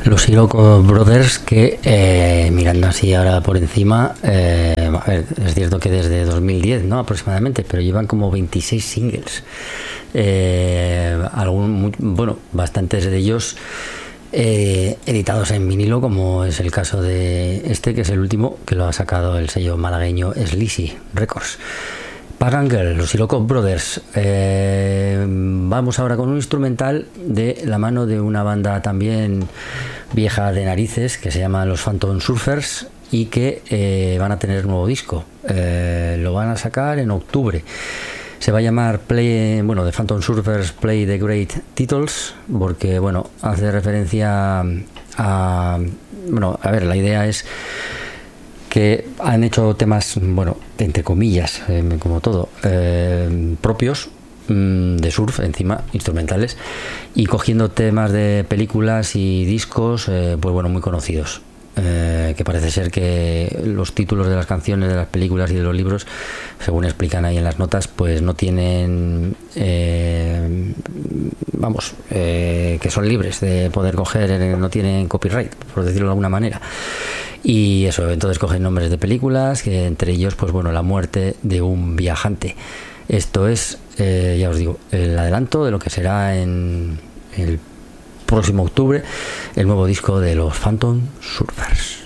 Los Iroko Brothers que, mirando así ahora por encima, a ver, es cierto que desde 2010, ¿no? Aproximadamente, pero llevan como 26 singles. Bueno, bastantes de ellos editados en vinilo, como es el caso de este, que es el último, que lo ha sacado el sello malagueño Sleazy Records. Pagan Girl, los Iroko Brothers. Vamos ahora con un instrumental de la mano de una banda también vieja de narices que se llama los Phantom Surfers y que van a tener nuevo disco. Lo van a sacar en octubre. Se va a llamar The Phantom Surfers Play the Great Titles, porque hace referencia a ver, la idea es que han hecho temas, entre comillas, como todo, propios, de surf, encima, instrumentales, y cogiendo temas de películas y discos, muy conocidos. Que parece ser que los títulos de las canciones, de las películas y de los libros, según explican ahí en las notas, pues no tienen, que son libres de poder coger, no tienen copyright, por decirlo de alguna manera. Y eso, entonces cogen nombres de películas, que entre ellos, la muerte de un viajante. Esto es, ya os digo, el adelanto de lo que será en el próximo octubre el nuevo disco de los Phantom Surfers.